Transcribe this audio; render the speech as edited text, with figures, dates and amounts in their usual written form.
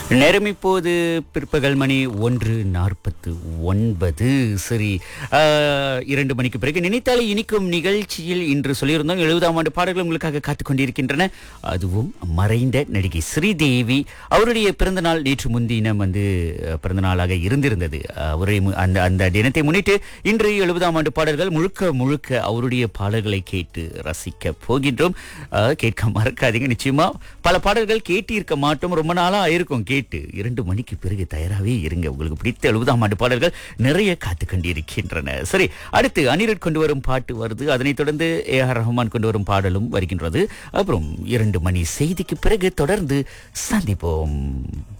நேரம் இப்போது பிற்பகல் மணி 1:49. சரி, 2 மணிக்கு பிறகு நினைத்தாலே இனிக்கும் நிகழ்ச்சியில் இன்று சொல்லியிருந்தோம் 70ஆம் ஆண்டு பாடல்கள் உங்களுக்காக காத்துக் கொண்டிருக்கின்றன. அதுவும் மறைந்த நடிகை ஸ்ரீதேவி அவருடைய பிறந்தநாள் நேற்று முன்தினம் பிறந்தநாளாக இருந்திருந்தது. அவருடைய அந்த தினத்தை முன்னிட்டு இன்று 70ஆம் ஆண்டு பாடல்கள் முழுக்க முழுக்க அவருடைய பாடல்களை கேட்டு ரசிக்க போகின்றோம். கேட்க மறக்காதீங்க. நிச்சயமா பல பாடல்கள் கேட்டு இருக்க மாட்டோம், ரொம்ப நாளா ஆயிருக்கும் கேட்டு. 2 மணிக்கு பிறகு தயாராகவே இருங்க. உங்களுக்கு பிடித்த 70ஆம் ஆண்டு பாடல்கள் நிறைய காத்து கொண்டிருக்கின்றன. சரி, அடுத்து அனிருத் கொண்டு வரும் பாட்டு வருது. அதனைத் தொடர்ந்து ஏஆர் ரஹ்மான் கொண்டு வரும் பாடலும் வருகின்றது. அப்புறம் 2 மணி செய்திக்கு பிறகு தொடர்ந்து சந்திப்போம்.